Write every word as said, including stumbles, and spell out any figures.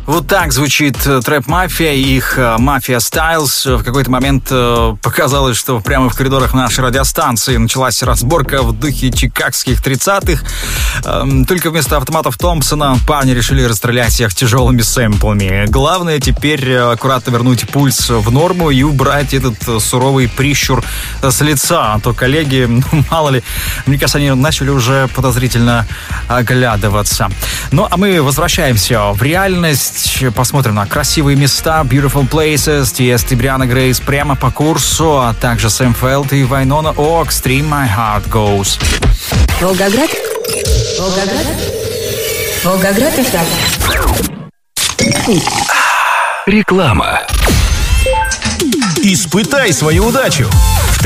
Вот так звучит Трэп Мафия, их Мафия Стайлз. В какой-то момент показалось, что прямо в коридорах нашей радиостанции началась разборка в духе чикагских тридцатых. Только вместо автоматов Томпсона парни решили расстрелять всех тяжелыми сэмплами. Главное теперь аккуратно вернуть пульс в норму и убрать этот суровый прищур с лица. А то коллеги, ну, мало ли, мне кажется, они начали уже подозрительно оглядываться. Ну, а мы возвращаемся в реальность. Посмотрим на красивые места. Beautiful Places, Тиеста и Брианна Грейс прямо по курсу, а также Сэм Фелд и Вайнона О. Extreme My Heart Goes. Волгоград. Волгоград. Волгоград эф эм. Реклама. Испытай свою удачу.